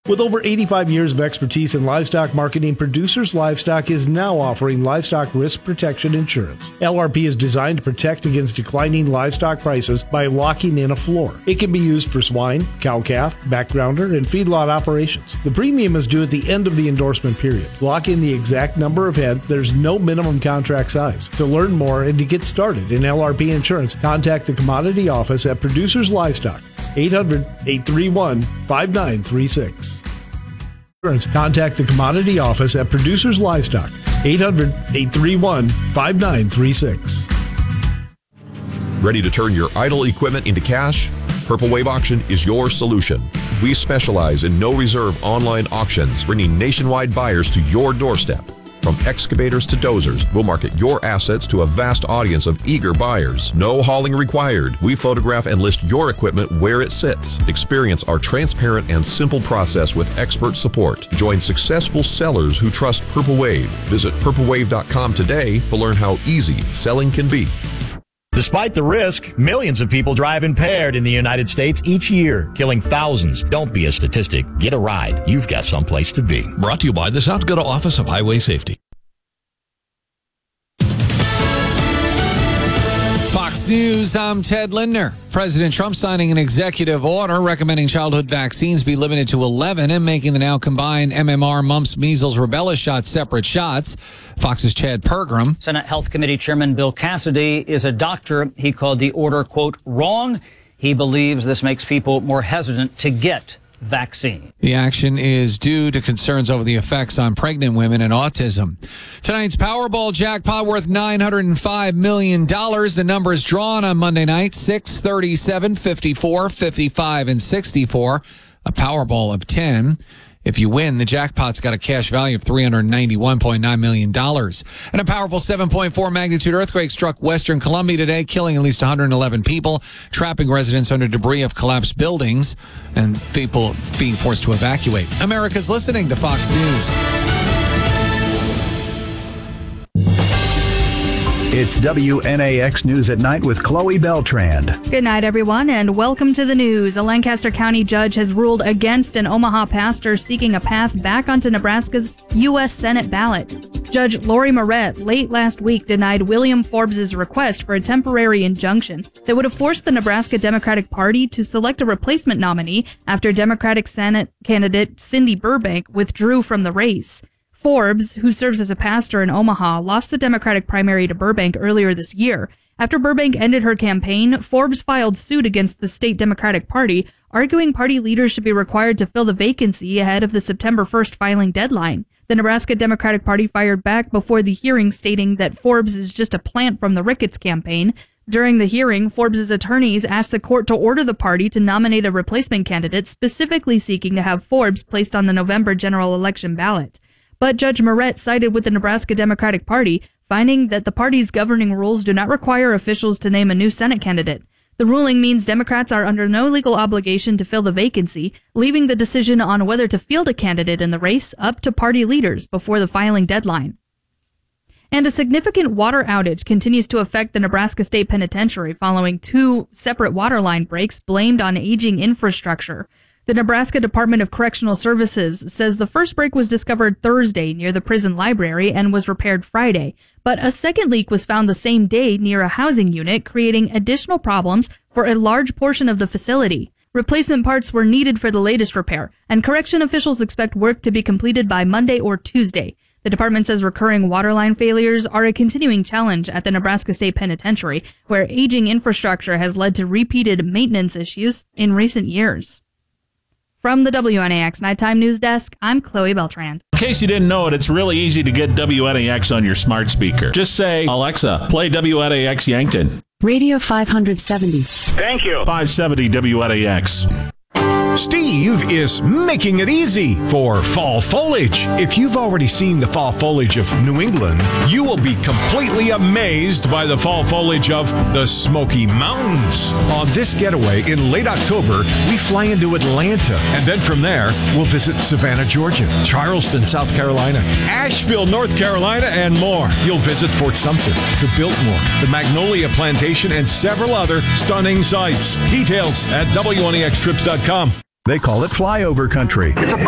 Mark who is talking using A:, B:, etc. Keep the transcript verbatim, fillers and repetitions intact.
A: With over eighty-five years of expertise in livestock marketing, Producers Livestock is now offering livestock risk protection insurance. L R P is designed to protect against declining livestock prices by locking in a floor. It can be used for swine, cow-calf, backgrounder, and feedlot operations. The premium is due at the end of the endorsement period. Lock in the exact number of head. There's no minimum contract size. To learn more and to get started in L R P insurance, contact the Commodity Office at Producers Livestock, eight hundred, eight three one, five nine three six. Contact the Commodity Office at Producers Livestock, eight hundred, eight three one, five nine three six.
B: Ready to turn your idle equipment into cash? Purple Wave Auction is your solution. We specialize in no-reserve online auctions, bringing nationwide buyers to your doorstep. From excavators to dozers, we'll market your assets to a vast audience of eager buyers. No hauling required. We photograph and list your equipment where it sits. Experience our transparent and simple process with expert support. Join successful sellers who trust Purple Wave. Visit purple wave dot com today to learn how easy selling can be.
C: Despite the risk, millions of people drive impaired in the United States each year, killing thousands. Don't be a statistic. Get a ride. You've got someplace to be.
D: Brought to you by the South Dakota Office of Highway Safety.
E: Fox News, I'm Ted Lindner. President Trump signing an executive order recommending childhood vaccines be limited to eleven and making the now combined M M R, mumps, measles, rubella shots separate shots. Fox's Chad Pergram.
F: Senate Health Committee Chairman Bill Cassidy is a doctor. He called the order, quote, wrong. He believes this makes people more hesitant to get vaccine.
E: The action is due to concerns over the effects on pregnant women and autism. Tonight's Powerball jackpot worth nine hundred five million dollars. The number is drawn on Monday night, six, thirty-seven, fifty-four, fifty-five, and sixty-four. A Powerball of ten. If you win, the jackpot's got a cash value of three hundred ninety-one point nine million dollars. And a powerful seven point four magnitude earthquake struck Western Colombia today, killing at least one hundred eleven people, trapping residents under debris of collapsed buildings, and people being forced to evacuate. America's listening to Fox News.
G: It's W N A X News at Night with Chloe Beltrand.
H: Good night, everyone, and welcome to the news. A Lancaster County judge has ruled against an Omaha pastor seeking a path back onto Nebraska's U S Senate ballot. Judge Lori Moret late last week denied William Forbes' request for a temporary injunction that would have forced the Nebraska Democratic Party to select a replacement nominee after Democratic Senate candidate Cindy Burbank withdrew from the race. Forbes, who serves as a pastor in Omaha, lost the Democratic primary to Burbank earlier this year. After Burbank ended her campaign, Forbes filed suit against the state Democratic Party, arguing party leaders should be required to fill the vacancy ahead of the September first filing deadline. The Nebraska Democratic Party fired back before the hearing, stating that Forbes is just a plant from the Ricketts campaign. During the hearing, Forbes' attorneys asked the court to order the party to nominate a replacement candidate, specifically seeking to have Forbes placed on the November general election ballot. But Judge Moret sided with the Nebraska Democratic Party, finding that the party's governing rules do not require officials to name a new Senate candidate. The ruling means Democrats are under no legal obligation to fill the vacancy, leaving the decision on whether to field a candidate in the race up to party leaders before the filing deadline. And a significant water outage continues to affect the Nebraska State Penitentiary following two separate water line breaks blamed on aging infrastructure. The Nebraska Department of Correctional Services says the first break was discovered Thursday near the prison library and was repaired Friday, but a second leak was found the same day near a housing unit, creating additional problems for a large portion of the facility. Replacement parts were needed for the latest repair, and correction officials expect work to be completed by Monday or Tuesday. The department says recurring waterline failures are a continuing challenge at the Nebraska State Penitentiary, where aging infrastructure has led to repeated maintenance issues in recent years. From the W N A X Nighttime News Desk, I'm Chloe Beltrand.
I: In case you didn't know it, it's really easy to get W N A X on your smart speaker. Just say, Alexa, play W N A X Yankton.
J: Radio five seventy.
I: Thank you. five seventy W N A X.
K: Steve is making it easy for fall foliage. If you've already seen the fall foliage of New England, you will be completely amazed by the fall foliage of the Smoky Mountains. On this getaway in late October, we fly into Atlanta, and then from there, we'll visit Savannah, Georgia, Charleston, South Carolina, Asheville, North Carolina, and more. You'll visit Fort Sumter, the Biltmore, the Magnolia Plantation, and several other stunning sights. Details at W N A X trips dot com.
G: They call it flyover country.